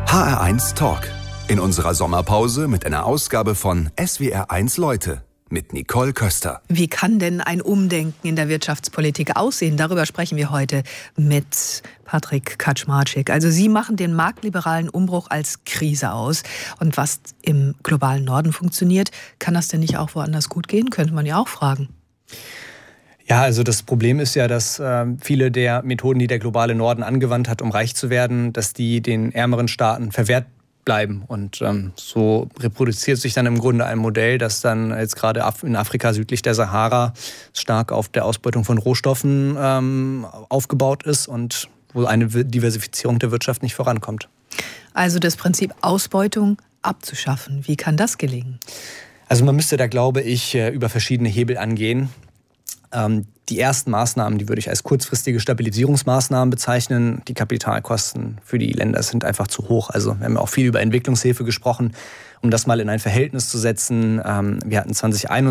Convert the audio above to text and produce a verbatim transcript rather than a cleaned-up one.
H R eins Talk. In unserer Sommerpause mit einer Ausgabe von S W R eins Leute mit Nicole Köster. Wie kann denn ein Umdenken in der Wirtschaftspolitik aussehen? Darüber sprechen wir heute mit Patrick Kaczmarczyk. Also Sie machen den marktliberalen Umbruch als Krise aus. Und was im globalen Norden funktioniert, kann das denn nicht auch woanders gut gehen? Könnte man ja auch fragen. Ja, also das Problem ist ja, dass äh, viele der Methoden, die der globale Norden angewandt hat, um reich zu werden, dass die den ärmeren Staaten verwehrt bleiben. Und ähm, so reproduziert sich dann im Grunde ein Modell, das dann jetzt gerade in Afrika südlich der Sahara stark auf der Ausbeutung von Rohstoffen ähm, aufgebaut ist und wo eine Diversifizierung der Wirtschaft nicht vorankommt. Also das Prinzip Ausbeutung abzuschaffen. Wie kann das gelingen? Also man müsste da, glaube ich, über verschiedene Hebel angehen. Ähm, die ersten Maßnahmen, die würde ich als kurzfristige Stabilisierungsmaßnahmen bezeichnen. Die Kapitalkosten für die Länder sind einfach zu hoch. Also wir haben ja auch viel über Entwicklungshilfe gesprochen, um das mal in ein Verhältnis zu setzen. Ähm, wir hatten zwanzig einundzwanzig